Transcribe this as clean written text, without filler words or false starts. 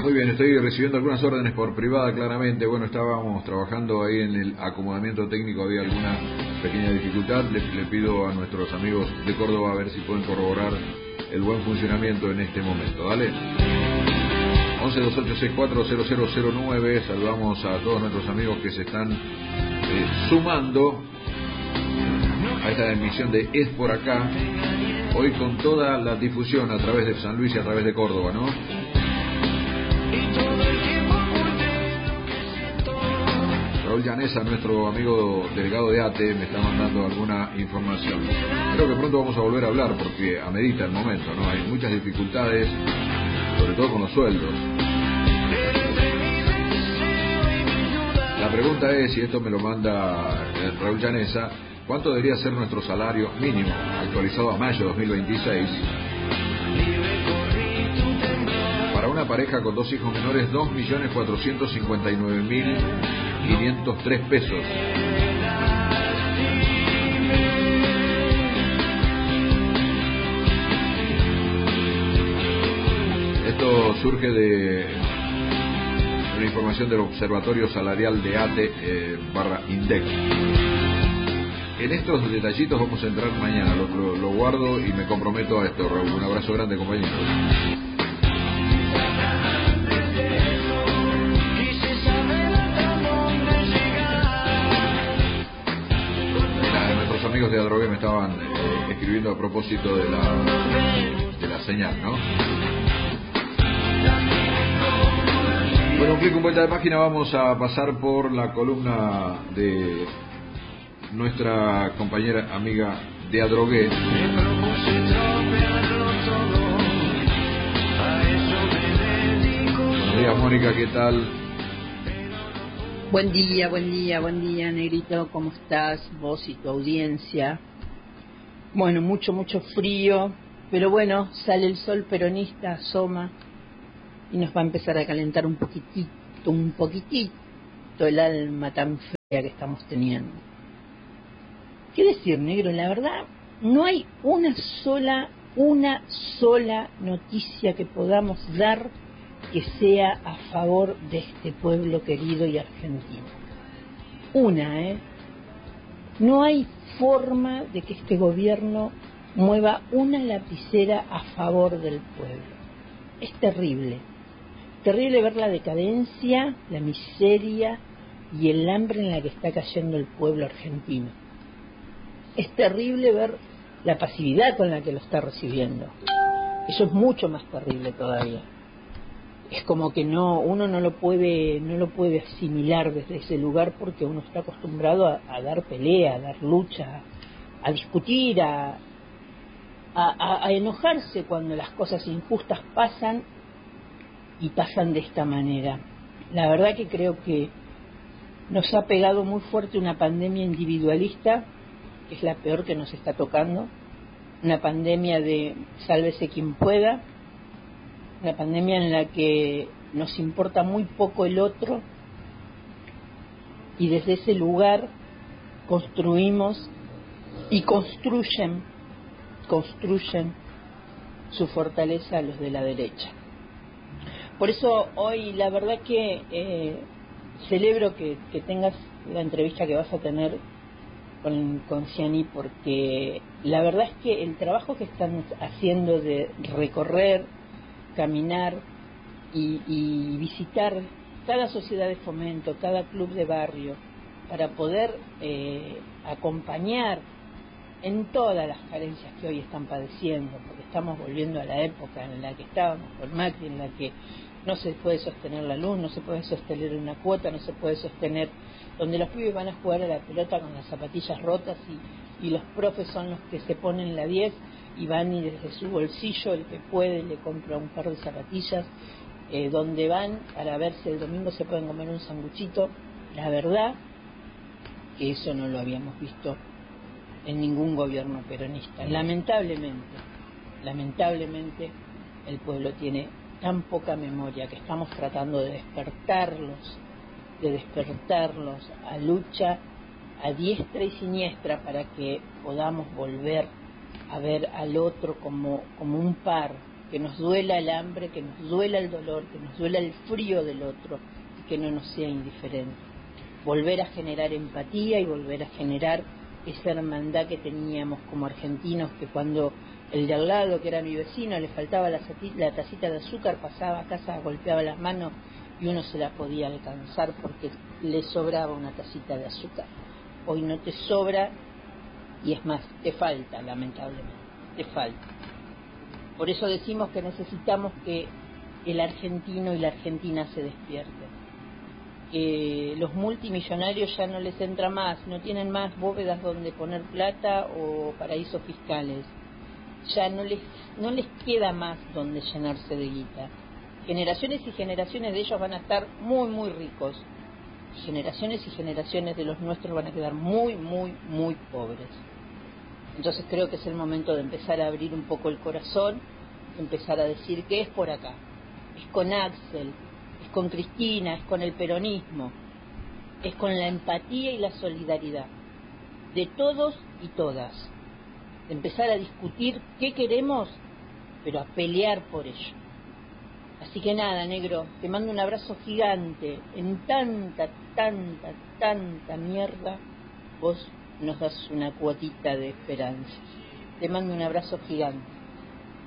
Muy bien, estoy recibiendo algunas órdenes por privada, claramente. Bueno, estábamos trabajando ahí en el acomodamiento técnico, había alguna pequeña dificultad. Le pido a nuestros amigos de Córdoba a ver si pueden corroborar el buen funcionamiento en este momento. ¿Vale? 1128640009. Saludamos a todos nuestros amigos que se están sumando a esta emisión de Es por Acá, hoy con toda la difusión a través de San Luis y a través de Córdoba, ¿no? Raúl Llanesa, nuestro amigo delegado de ATE, me está mandando alguna información. Creo que pronto vamos a volver a hablar porque amerita el momento, ¿no? Hay muchas dificultades, sobre todo con los sueldos. La pregunta es, y esto me lo manda Raúl Llanesa, ¿cuánto debería ser nuestro salario mínimo actualizado a mayo de 2026? Para una pareja con 2 hijos menores, 2.459.503 pesos. Esto surge de una información del Observatorio Salarial de ATE /INDEC. En estos detallitos vamos a entrar mañana, lo guardo y me comprometo a esto, Raúl. Un abrazo grande, compañeros. Nuestros amigos de Adrogué me estaban escribiendo a propósito de la señal, ¿no? Bueno, un clic, un vuelta de página, vamos a pasar por la columna de nuestra compañera amiga de Adrogué. Buenos días, Mónica, ¿qué tal? Buen día, Negrito, ¿cómo estás? Vos y tu audiencia. Bueno, mucho frío, pero bueno, sale el sol peronista, asoma y nos va a empezar a calentar un poquitito el alma tan fea que estamos teniendo. ¿Qué decir, negro? La verdad, no hay una sola noticia que podamos dar que sea a favor de este pueblo querido y argentino. No hay forma de que este gobierno mueva una lapicera a favor del pueblo. Es terrible ver la decadencia, la miseria y el hambre en la que está cayendo el pueblo argentino. Es terrible ver la pasividad con la que lo está recibiendo. Eso es mucho más terrible todavía. Es como que uno no lo puede asimilar desde ese lugar porque uno está acostumbrado a dar pelea, a dar lucha, a discutir, a enojarse cuando las cosas injustas pasan y pasan de esta manera. La verdad que creo que nos ha pegado muy fuerte una pandemia individualista, que es la peor que nos está tocando, una pandemia de sálvese quien pueda, una pandemia en la que nos importa muy poco el otro y desde ese lugar construimos y construyen su fortaleza a los de la derecha. Por eso hoy la verdad que celebro que tengas la entrevista que vas a tener con Ciani, porque la verdad es que el trabajo que están haciendo de recorrer, caminar y visitar cada sociedad de fomento, cada club de barrio, para poder acompañar en todas las carencias que hoy están padeciendo, porque estamos volviendo a la época en la que estábamos con Macri, en la que no se puede sostener la luz, no se puede sostener una cuota, no se puede sostener, donde los pibes van a jugar a la pelota con las zapatillas rotas y los profes son los que se ponen la 10 y van y desde su bolsillo el que puede le compra un par de zapatillas, donde van para ver si el domingo se pueden comer un sanguchito. La verdad que eso no lo habíamos visto en ningún gobierno peronista. Lamentablemente el pueblo tiene tan poca memoria que estamos tratando de despertarlos a lucha a diestra y siniestra para que podamos volver a ver al otro como un par que nos duela el hambre, que nos duela el dolor, que nos duela el frío del otro y que no nos sea indiferente. Volver a generar empatía y volver a generar esa hermandad que teníamos como argentinos, que cuando el de al lado, que era mi vecino, le faltaba la tacita de azúcar, pasaba a casa, golpeaba las manos y uno se la podía alcanzar porque le sobraba una tacita de azúcar. Hoy no te sobra y es más, te falta, lamentablemente, te falta. Por eso decimos que necesitamos que el argentino y la argentina se despierten. Que los multimillonarios ya no les entra más, no tienen más bóvedas donde poner plata o paraísos fiscales. Ya no les queda más donde llenarse de guita. Generaciones y generaciones de ellos van a estar muy, muy ricos. Generaciones y generaciones de los nuestros van a quedar muy, muy, muy pobres. Entonces creo que es el momento de empezar a abrir un poco el corazón, empezar a decir que es por acá. Es con Axel, es con Cristina, es con el peronismo, es con la empatía y la solidaridad de todos y todas. De empezar a discutir qué queremos, pero a pelear por ello. Así que nada, negro, te mando un abrazo gigante. En tanta, tanta, tanta mierda, vos nos das una cuotita de esperanza. Te mando un abrazo gigante.